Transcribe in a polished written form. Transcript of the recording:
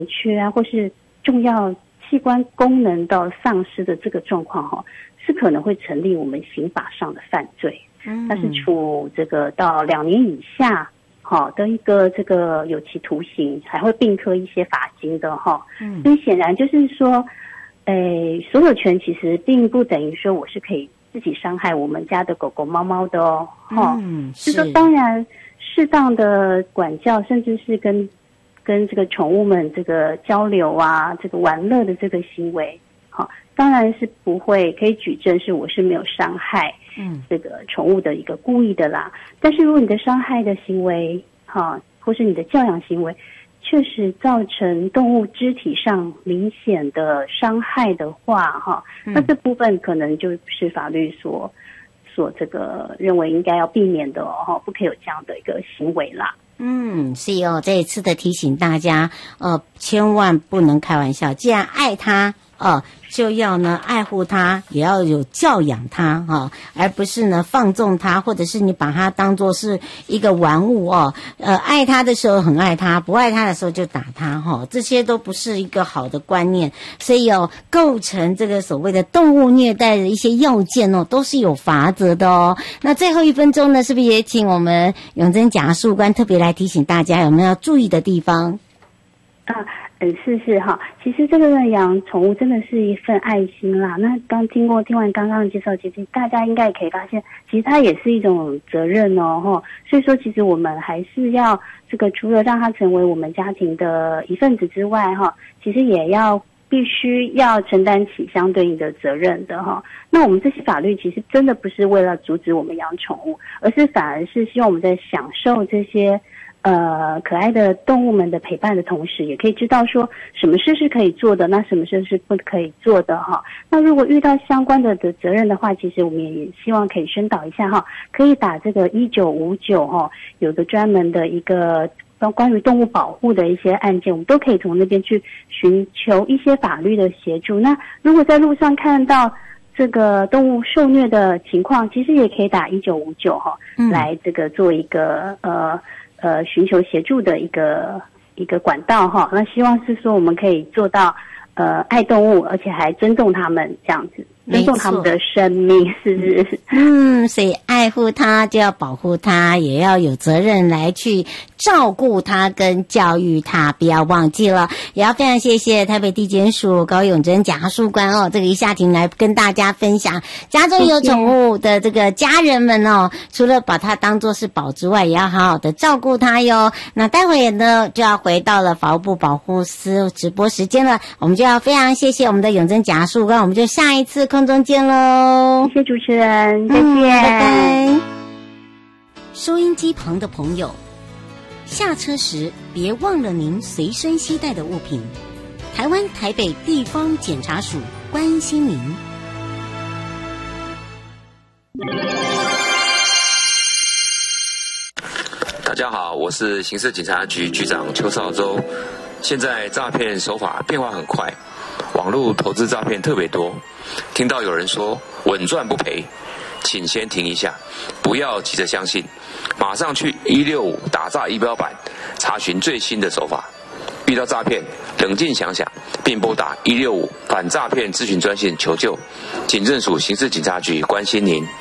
缺啊，或是重要器官功能到丧失的这个状况哈，是可能会成立我们刑法上的犯罪。它是处这个到2年以下的一个这个有期徒刑，还会并科一些罚金的哈。所以显然就是说，所有权其实并不等于说我是可以自己伤害我们家的狗狗猫猫的哦。是说当然适当的管教，甚至是跟这个宠物们这个交流啊，这个玩乐的这个行为，当然是不会可以举证是我是没有伤害这个宠物的一个故意的啦。但是如果你的伤害的行为或是你的教养行为确实造成动物肢体上明显的伤害的话那这部分可能就是法律所这个认为应该要避免的不可以有这样的一个行为啦。 是这一次的提醒大家千万不能开玩笑，既然爱它就要呢爱护它，也要有教养它而不是呢放纵它，或者是你把它当作是一个玩物爱它的时候很爱它，不爱它的时候就打它这些都不是一个好的观念。所以构成这个所谓的动物虐待的一些要件都是有罚则的那最后1分钟呢，是不是也请我们永贞检察事务官特别来提醒大家有没有要注意的地方？ 是哈，其实这个养宠物真的是一份爱心啦。那听完刚刚的介绍，其实大家应该也可以发现，其实它也是一种责任所以说，其实我们还是要这个除了让它成为我们家庭的一份子之外其实也必须要承担起相对应的责任的那我们这些法律其实真的不是为了阻止我们养宠物，而是反而是希望我们在享受这些可爱的动物们的陪伴的同时，也可以知道说什么事是可以做的，那什么事是不可以做的那如果遇到相关的责任的话，其实我们也希望可以宣导一下可以打这个1959有个专门的一个关于动物保护的一些案件，我们都可以从那边去寻求一些法律的协助。那如果在路上看到这个动物受虐的情况，其实也可以打1959来这个做一个寻求协助的一个管道那希望是说我们可以做到爱动物，而且还尊重他们这样子，尊重他们的生命，是不是？ 所以爱护它就要保护它，也要有责任来去照顾它跟教育它，不要忘记了。也要非常谢谢台北地检署高永贞检察事务官这个一下庭来跟大家分享家中有宠物的这个家人们除了把它当作是宝之外，也要好好的照顾它哟。那待会呢就要回到了法务部保护司直播时间了，我们就要非常谢谢我们的永贞检察事务官，我们就下一次空中见喽。 谢谢主持人，再见， 拜拜。收音机旁的朋友，下车时别忘了您随身携带的物品。台湾台北地方检察署关心您。 大家好，我是刑事警察局局长邱少洲。现在诈骗手法变化很快，网络投资诈骗特别多，听到有人说稳赚不赔，请先停一下，不要急着相信，马上去165打诈仪表板查询最新的手法。遇到诈骗，冷静想想，并拨打165反诈骗咨询专线求救。警政署刑事警察局关心您。